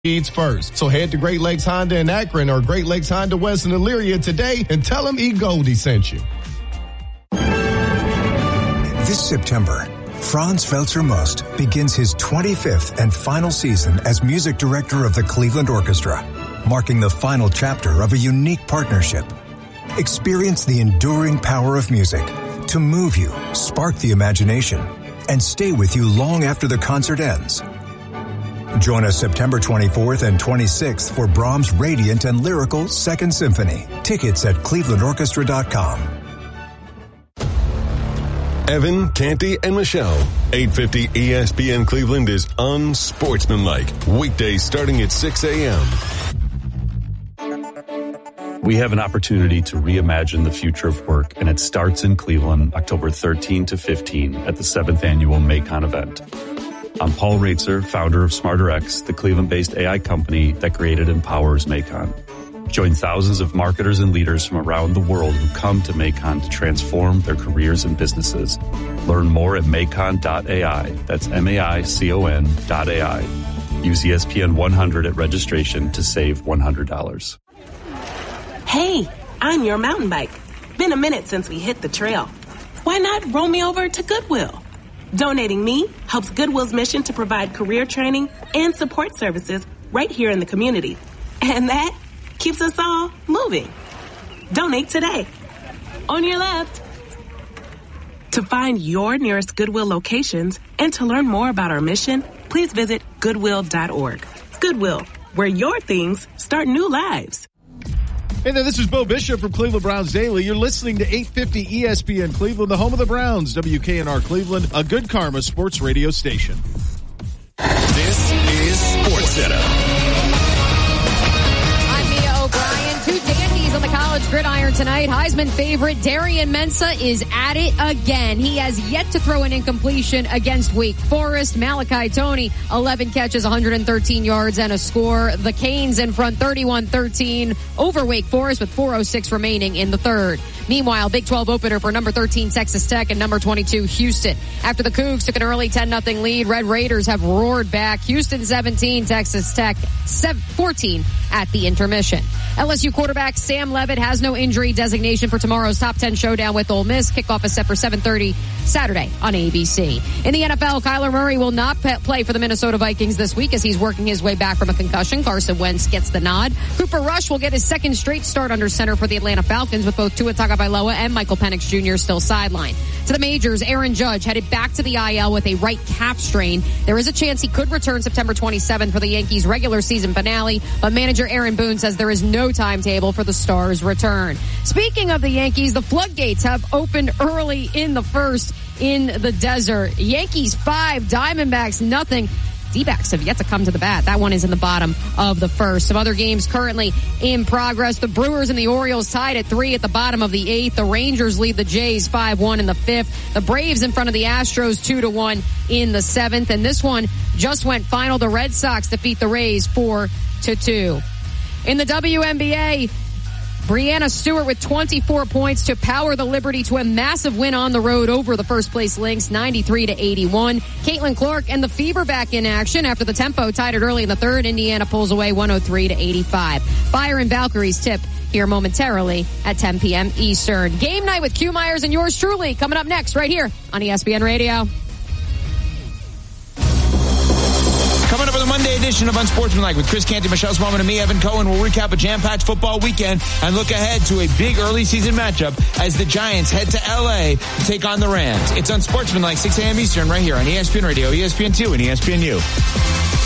needs first. So head to Great Lakes Honda in Akron or Great Lakes Honda West in Elyria today and tell them E. Goldie sent you. This September, Franz Welser-Most begins his 25th and final season as music director of the Cleveland Orchestra, marking the final chapter of a unique partnership. Experience the enduring power of music to move you, spark the imagination, and stay with you long after the concert ends. Join us September 24th and 26th for Brahms' radiant and lyrical Second Symphony. Tickets at clevelandorchestra.com. Evan, Canty, and Michelle. 850 ESPN Cleveland is unsportsmanlike. Weekdays starting at 6 a.m. We have an opportunity to reimagine the future of work, and it starts in Cleveland, October 13 to 15 at the 7th annual Macon event. I'm Paul Raitzer, founder of SmarterX, the Cleveland-based AI company that created and powers Macon. Join thousands of marketers and leaders from around the world who come to Macon to transform their careers and businesses. Learn more at macon.ai. That's MAICON.ai. Use ESPN 100 at registration to save $100. Hey, I'm your mountain bike. Been a minute since we hit the trail. Why not roll me over to Goodwill? Donating me helps Goodwill's mission to provide career training and support services right here in the community. And that keeps us all moving. Donate today. On your left. To find your nearest Goodwill locations and to learn more about our mission, please visit Goodwill.org. Goodwill, where your things start new lives. Hey there, this is Bo Bishop from Cleveland Browns Daily. You're listening to 850 ESPN Cleveland, the home of the Browns, WKNR Cleveland, a Good Karma sports radio station. This is SportsCenter. I'm Mia O'Brien. Two dandies on the college gridiron tonight. Heisman favorite Darian Mensah is at it again. He has yet to throw an incompletion against Wake Forest. Malachi Toney, 11 catches, 113 yards, and a score. The Canes in front 31-13 over Wake Forest with 4:06 remaining in the third. Meanwhile, Big 12 opener for number 13 Texas Tech and number 22 Houston. After the Cougs took an early 10-0 lead, Red Raiders have roared back. Houston 17, Texas Tech 14 at the intermission. LSU quarterback Sam Leavitt has no injury designation for tomorrow's top 10 showdown with Ole Miss. Kickoff is set for 7:30 Saturday on ABC. In the NFL, Kyler Murray will not play for the Minnesota Vikings this week as he's working his way back from a concussion. Carson Wentz gets the nod. Cooper Rush will get his second straight start under center for the Atlanta Falcons with both Tua Tagovailoa and Michael Penix Jr. still sidelined. To the majors, Aaron Judge headed back to the IL with a right calf strain. There is a chance he could return September 27th for the Yankees' regular season finale, but manager Aaron Boone says there is no timetable for the Stars' return. Speaking of the Yankees, the floodgates have opened early in the first in the desert. Yankees 5, Diamondbacks nothing. D-backs have yet to come to the bat. That one is in the bottom of the first. Some other games currently in progress. The Brewers and the Orioles tied at 3 at the bottom of the 8th. The Rangers lead the Jays 5-1 in the 5th. The Braves in front of the Astros 2-1 in the 7th. And this one just went final. The Red Sox defeat the Rays 4-2. In the WNBA, Breanna Stewart with 24 points to power the Liberty to a massive win on the road over the first-place Lynx, 93-81. Caitlin Clark and the Fever back in action after the tempo tied it early in the third. Indiana pulls away 103-85. Fire and Valkyries tip here momentarily at 10 p.m. Eastern. Game night with Q Myers and yours truly coming up next right here on ESPN Radio. Coming up on the Monday edition of Unsportsmanlike with Chris Canty, Michelle Smallman, and me, Evan Cohen. We'll recap a jam-packed football weekend and look ahead to a big early season matchup as the Giants head to L.A. to take on the Rams. It's Unsportsmanlike, 6 a.m. Eastern, right here on ESPN Radio, ESPN2, and ESPNU.